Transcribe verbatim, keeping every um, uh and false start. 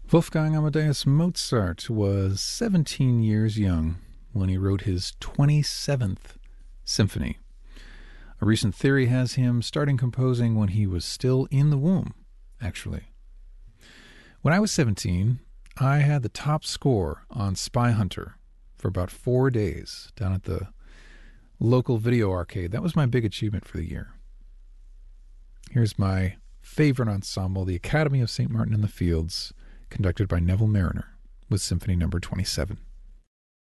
Wolfgang Amadeus Mozart was seventeen years young when he wrote his twenty-seventh symphony. A recent theory has him starting composing when he was still in the womb, actually. When I was seventeen, I had the top score on Spy Hunter for about four days down at the local video arcade. That was my big achievement for the year. Here's my favorite ensemble, the Academy of Saint Martin in the Fields, conducted by Neville Marriner, with Symphony Number twenty-seven.